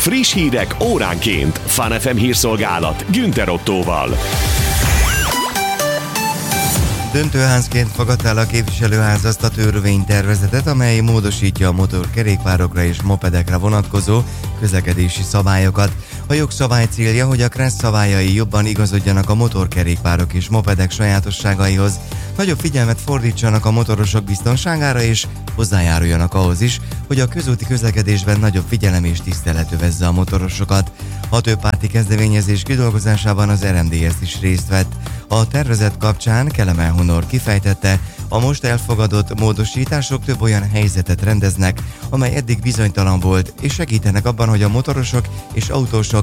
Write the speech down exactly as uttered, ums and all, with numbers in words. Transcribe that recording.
Friss hírek óránként. Fun ef em hírszolgálat Günther Ottóval. Döntőházként fogadta el a képviselőház azt a törvénytervezetet, amely módosítja a motorkerékpárokra és mopedekre vonatkozó közlekedési szabályokat. A jogszabály célja, hogy a kressz szabályai jobban igazodjanak a motorkerékpárok és mopedek sajátosságaihoz, nagyobb figyelmet fordítsanak a motorosok biztonságára és hozzájáruljanak ahhoz is, hogy a közúti közlekedésben nagyobb figyelem és tisztelet övezze a motorosokat. A többpárti kezdeményezés kidolgozásában az er em dé es is részt vett. A tervezet kapcsán Kelemen Honor kifejtette, a most elfogadott módosítások több olyan helyzetet rendeznek, amely eddig bizonytalan volt, és segítenek abban, hogy a motorosok és autósok